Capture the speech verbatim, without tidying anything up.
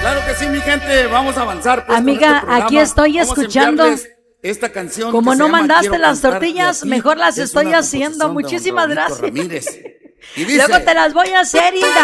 Claro que sí, mi gente, vamos a avanzar. Pues, amiga, con este aquí estoy vamos escuchando. Esta canción como que no se llama mandaste Quiero las cantarte tortillas, a ti, mejor las es estoy una haciendo. composición de don Muchísimas Raulito gracias. Ramírez. Y dice, Luego te las voy a hacer, Hilda.